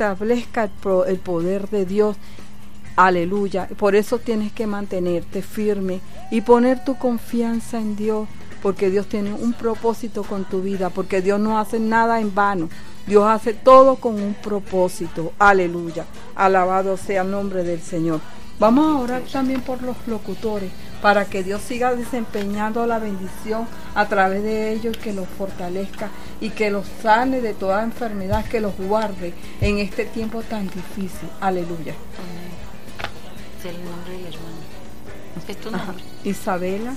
establezca el poder de Dios. Aleluya. Por eso tienes que mantenerte firme y poner tu confianza en Dios, porque Dios tiene un propósito con tu vida, porque Dios no hace nada en vano. Dios hace todo con un propósito. Aleluya. Alabado sea el nombre del Señor. Vamos a orar también por los locutores, para que Dios siga desempeñando la bendición a través de ellos, que los fortalezca y que los sane de toda enfermedad, que los guarde en este tiempo tan difícil. Aleluya. Amén. Es el nombre del hermano. ¿Es tu nombre? Isabela.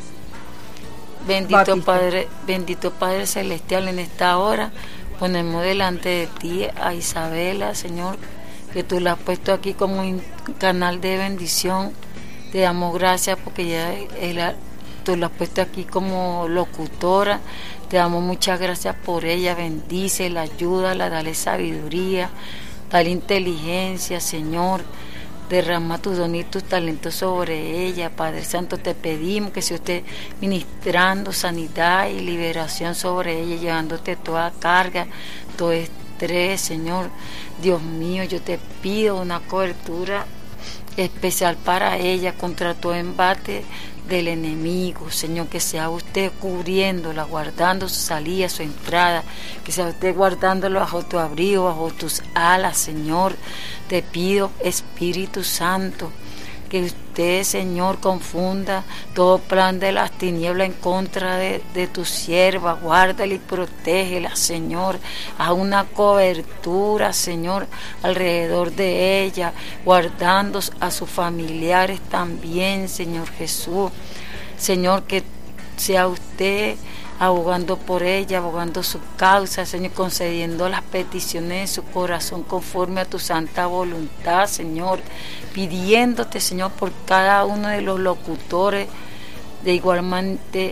Bendito Padre Celestial, en esta hora ponemos delante de ti a Isabela, Señor, que tú la has puesto aquí como un canal de bendición. Te damos gracias porque tú la has puesto aquí como locutora. Te damos muchas gracias por ella. Bendícela, ayúdala, dale sabiduría, dale inteligencia, Señor. Derrama tus dones y tus talentos sobre ella. Padre Santo, te pedimos que sea usted ministrando sanidad y liberación sobre ella, llevándote toda carga, todo estrés, Señor. Dios mío, yo te pido una cobertura especial para ella contra todo embate del enemigo, Señor, que sea usted cubriéndola, guardando su salida, su entrada, que sea usted guardándola bajo tu abrigo, bajo tus alas, Señor. Te pido, Espíritu Santo, que usted, Señor, confunda todo plan de las tinieblas en contra de tu sierva. Guárdala y protégela, Señor. Haz una cobertura, Señor, alrededor de ella, guardando a sus familiares también, Señor Jesús. Señor, que sea usted abogando por ella, abogando su causa, Señor, concediendo las peticiones de su corazón conforme a tu santa voluntad, Señor, pidiéndote, Señor, por cada uno de los locutores, de igualmente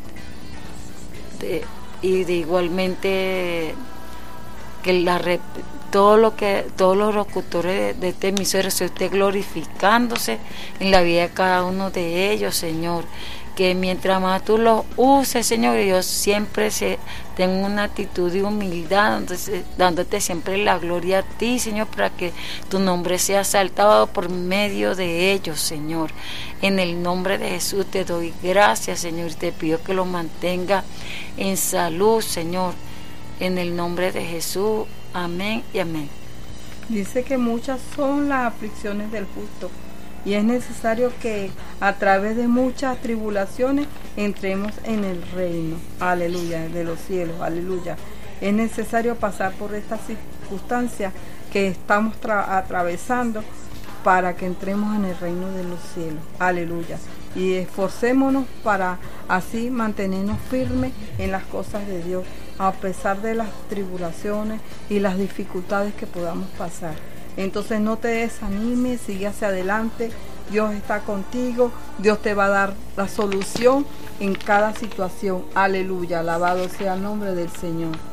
que todos los locutores de este emisora, sea usted glorificándose en la vida de cada uno de ellos, Señor. Que mientras más tú los uses, Señor, yo siempre tengo una actitud de humildad, dándote siempre la gloria a ti, Señor, para que tu nombre sea exaltado por medio de ellos, Señor. En el nombre de Jesús te doy gracias, Señor, y te pido que los mantenga en salud, Señor. En el nombre de Jesús, amén y amén. Dice que muchas son las aflicciones del justo, y es necesario que a través de muchas tribulaciones entremos en el reino, aleluya, de los cielos, aleluya. Es necesario pasar por estas circunstancias que estamos atravesando para que entremos en el reino de los cielos, aleluya. Y esforcémonos para así mantenernos firmes en las cosas de Dios, a pesar de las tribulaciones y las dificultades que podamos pasar. Entonces no te desanimes, sigue hacia adelante. Dios está contigo, Dios te va a dar la solución en cada situación. Aleluya, alabado sea el nombre del Señor.